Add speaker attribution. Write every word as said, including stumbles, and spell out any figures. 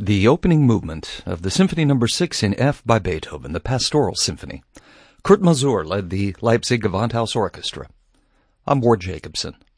Speaker 1: The opening movement of the Symphony Number six in F by Beethoven, the Pastoral Symphony. Kurt Masur led the Leipzig Gewandhaus Orchestra. I'm Ward Jacobson.